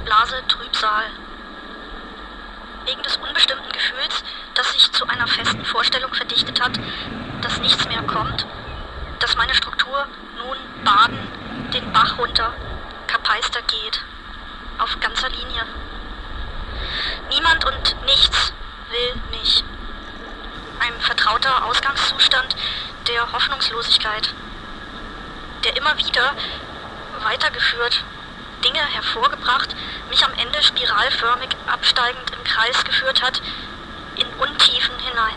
Blase Trübsal. Wegen des unbestimmten Gefühls, das sich zu einer festen Vorstellung verdichtet hat, dass nichts mehr kommt, dass meine Struktur nun baden, den Bach runter, kapeister geht, auf ganzer Linie. Niemand und nichts will mich. Ein vertrauter Ausgangszustand der Hoffnungslosigkeit, der immer wieder weitergeführt, Dinge hervorgebracht, mich am Ende spiralförmig absteigend im Kreis geführt hat, in Untiefen hinein.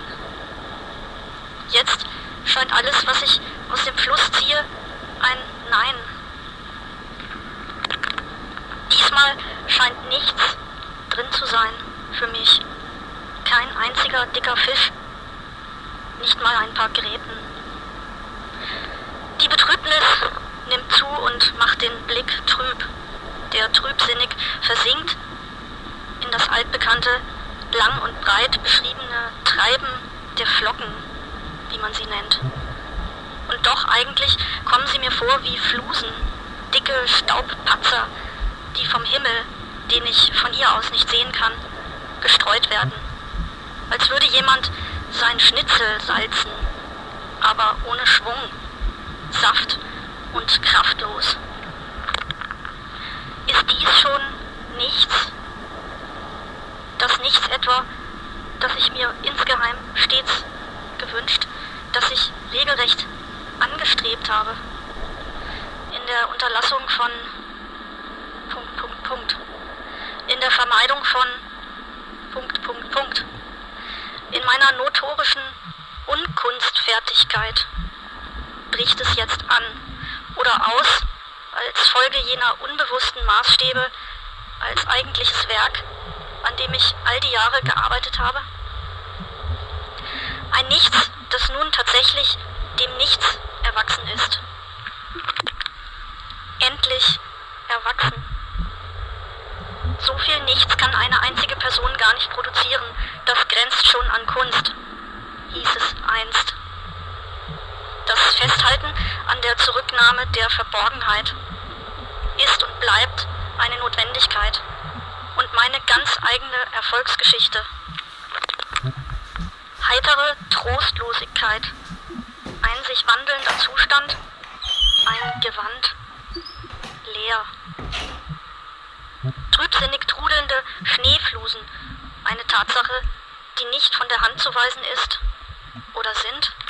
Jetzt scheint alles, was ich aus dem Fluss ziehe, ein Nein. Diesmal scheint nichts drin zu sein für mich. Kein einziger dicker Fisch, nicht mal ein paar Gräten. Die Betrübnis nimmt zu und macht den Blick trüb, der trübsinnig versinkt in das altbekannte, lang und breit beschriebene Treiben der Flocken, wie man sie nennt. Und doch eigentlich kommen sie mir vor wie Flusen, dicke Staubpatzer, die vom Himmel, den ich von hier aus nicht sehen kann, gestreut werden. Als würde jemand sein Schnitzel salzen, aber ohne Schwung, saft und kraftlos. Ist dies schon nichts? Das Nichts etwa, das ich mir insgeheim stets gewünscht, das ich regelrecht angestrebt habe. In der Unterlassung von ... In der Vermeidung von ... In meiner notorischen Unkunstfertigkeit bricht es jetzt an oder aus als Folge jener unbewussten Maßstäbe, als eigentliches Werk, an dem ich all die Jahre gearbeitet habe. Ein Nichts, das nun tatsächlich dem Nichts erwachsen ist. Endlich erwachsen. So viel Nichts kann eine einzige Person gar nicht produzieren. Das grenzt schon an Kunst, hieß es einst. Das Festhalten an der Zurücknahme der Verborgenheit ist und bleibt eine Notwendigkeit und meine ganz eigene Erfolgsgeschichte. Heitere Trostlosigkeit, ein sich wandelnder Zustand, ein Gewand, leer. Trübsinnig trudelnde Schneeflusen, eine Tatsache, die nicht von der Hand zu weisen ist oder sind.